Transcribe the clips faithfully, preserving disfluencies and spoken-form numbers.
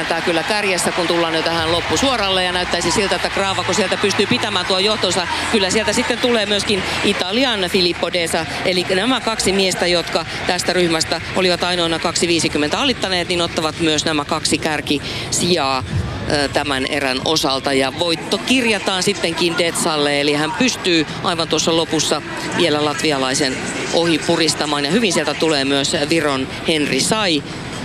lentää kyllä kärjessä, kun tullaan jo tähän loppusuoralle ja näyttäisi siltä, että Gravako sieltä pystyy pitämään tuon johtonsa. Kyllä sieltä sitten tulee myöskin Italian Filippo Desa, eli nämä kaksi miestä, jotka tästä ryhmästä olivat ainoana kaksi viisikymmentä alittaneet, niin ottavat myös nämä kaksi kärkisijaa tämän erän osalta ja voitto kirjataan sittenkin Detsalle, eli hän pystyy aivan tuossa lopussa vielä latvialaisen ohi puristamaan ja hyvin sieltä tulee myös Viron Henri Sai.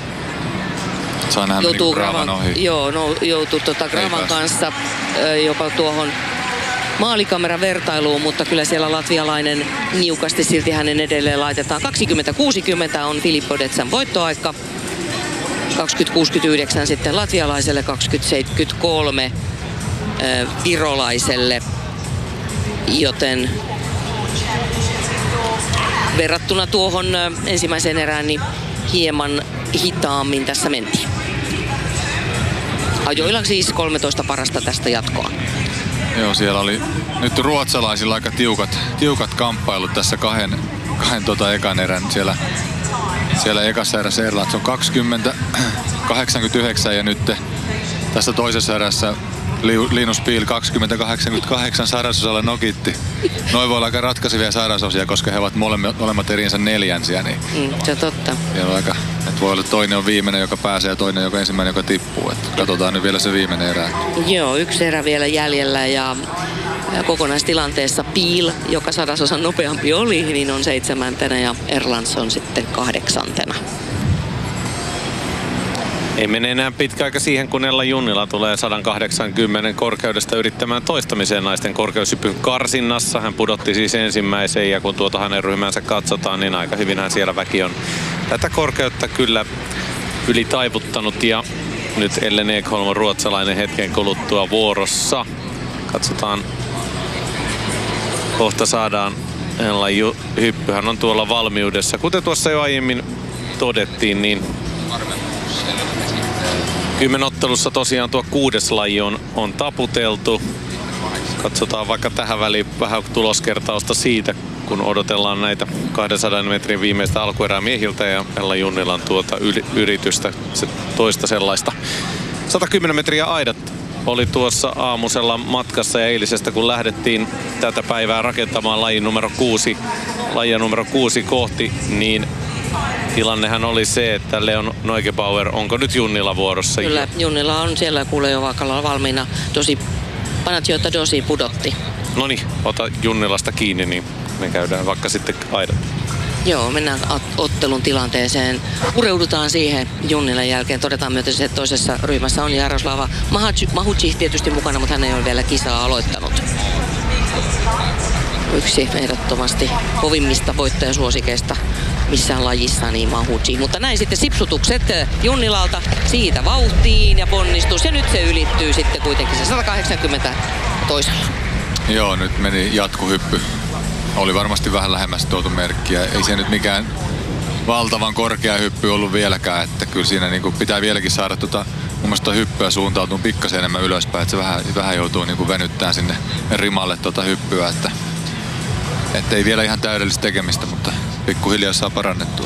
Joutuu Gravan ohi. Joo, no, joutuu tota Gravan kanssa jopa tuohon maalikameran vertailuun, mutta kyllä siellä latvialainen niukasti silti hänen edelleen laitetaan. kaksikymmentä kuusikymmentä on Filippo Detsan voittoaika. kaksikymmentä kuusikymmentäyhdeksän sitten latvialaiselle, kaksikymmentä seitsemänkymmentäkolme äh, virolaiselle, joten verrattuna tuohon äh, ensimmäiseen erään niin hieman hitaammin tässä mentiin. Ajoilla siis kolmetoista parasta tästä jatkoa. Joo, siellä oli nyt ruotsalaisilla aika tiukat, tiukat kamppailut tässä kahden, kahden tota ekan erän siellä. Siellä ekassa erässä Erlands on kaksikymmentä kahdeksankymmentäyhdeksän ja nyt tässä toisessa erässä Linus Pihl kaksikymmentä kahdeksankymmentäkahdeksan sairasosalla nokitti. Noin voi olla aika ratkaisevia sairasosia, koska he ovat molemmat, molemmat erinsä neljänsiä. Niin mm, se on totta. On aika, että voi olla, että toinen on viimeinen, joka pääsee ja toinen, joka ensimmäinen, joka tippuu. Että katsotaan nyt vielä se viimeinen erä. Joo, yksi erä vielä jäljellä ja kokonaistilanteessa Pihl, joka sadasosan nopeampi oli, niin on seitsemäntenä ja Erlands on sitten kahdeksantena. Ei mene enää pitkä aika siihen, kun Ella Junnila tulee sata kahdeksankymmentä korkeudesta yrittämään toistamiseen naisten korkeushypyn karsinnassa. Hän pudotti siis ensimmäiseen ja kun tuota hänen ryhmänsä katsotaan, niin aika hyvinhän siellä väki on tätä korkeutta kyllä yli taivuttanut. Ja nyt Ellen Ekholm on ruotsalainen hetken kuluttua vuorossa. Katsotaan, kohta saadaan Ella hyppy. Hän on tuolla valmiudessa. Kuten tuossa jo aiemmin todettiin, niin kymmenottelussa tosiaan tuo kuudes laji on, on taputeltu. Katsotaan vaikka tähän väliin vähän tuloskertausta siitä, kun odotellaan näitä kahdensadan metrin viimeistä alkuerää miehiltä ja Ella Junnilan tuota yritystä, se toista sellaista. sata kymmenen metriä aidat oli tuossa aamusella matkassa ja eilisestä, kun lähdettiin tätä päivää rakentamaan lajin numero kuusi, lajia numero kuusi kohti, niin tilannehan oli se, että Leon Neugebauer, onko nyt Junnila vuorossa? Kyllä, Junnila on siellä kuule jo vaakalla valmiina. Dosi, Panathiotta Dosi pudotti. No niin, ota Junnilasta kiinni, niin me käydään vaikka sitten aidat. Joo, mennään ottelun tilanteeseen. Pureudutaan siihen Junnilan jälkeen. Todetaan myös, että toisessa ryhmässä on Jaroslava Mahuci tietysti mukana, mutta hän ei ole vielä kisaa aloittanut. Yksi ehdottomasti kovimmista voittajasuosikeista missään lajissa, niin Mahuci. Mutta näin sitten sipsutukset Junnilalta siitä vauhtiin ja ponnistus. Ja nyt se ylittyy sitten kuitenkin se sata kahdeksankymmentä toisella. Joo, nyt meni jatkuhyppy. Oli varmasti vähän lähemmäs tuotu merkkiä. Ei se nyt mikään valtavan korkea hyppy ollut vieläkään. Että kyllä siinä niin kuin pitää vieläkin saada tuota, mun mielestä hyppyä suuntautuu pikkasen enemmän ylöspäin. Että se vähän, vähän joutuu niin kuin venyttämään sinne rimalle tuota hyppyä. Että, että ei vielä ihan täydellistä tekemistä, mutta pikkuhiljaa saa parannettua.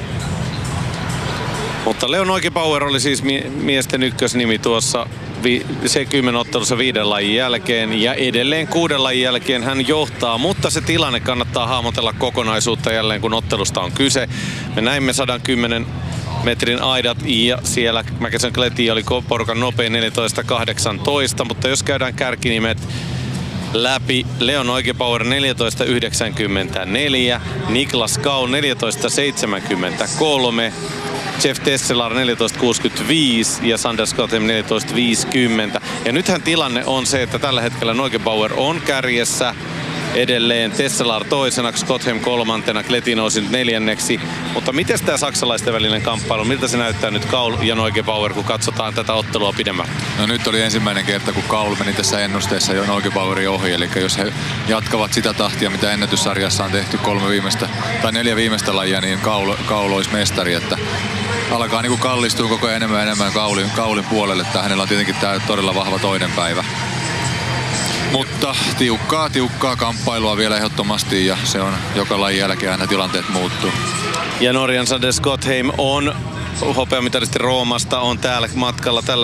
Mutta Leon Neugebauer oli siis mie- miesten ykkösnimi tuossa vi- se kymmenottelussa viiden lajin jälkeen ja edelleen kuuden lajin jälkeen hän johtaa, mutta se tilanne kannattaa hahmotella kokonaisuutta jälleen, kun ottelusta on kyse. Me näimme sata kymmenen metrin aidat ja siellä Mäkäsen Kleti oli porukan nopein neljätoista kahdeksantoista, mutta jos käydään kärkinimet läpi, Leon Neugebauer neljätoista yhdeksänkymmentäneljä, Niklas Kau neljätoista seitsemänkymmentäkolme, Jeff Tesselar neljätoista kuusikymmentäviisi ja Sander Skothem neljätoista viisikymmentä. Ja nythän tilanne on se, että tällä hetkellä Neugebauer on kärjessä edelleen, Tesselar toisena, Skothem kolmantena, Kleti nousi nyt neljänneksi. Mutta miten tämä saksalaisten välinen kamppailu, miltä se näyttää nyt Kaul ja Neugebauer, kun katsotaan tätä ottelua pidemmän? No nyt oli ensimmäinen kerta, kun Kaul meni tässä ennusteessa jo Neugebauerin ohi. Eli jos he jatkavat sitä tahtia, mitä ennätyssarjassa on tehty kolme viimeistä tai neljä viimeistä lajia, niin Kaul, Kaul olisi mestari. Että alkaa niin kuin kallistua koko ajan enemmän ja enemmän Kaulin, Kaulin puolelle. Että hänellä on tietenkin tämä todella vahva toinen päivä. Mutta tiukkaa, tiukkaa kamppailua vielä ehdottomasti ja se on joka lajin jälkeen aina tilanteet muuttuu. Ja Norjan Sander Skothem on hopeamitalisti Roomasta, on täällä matkalla tällä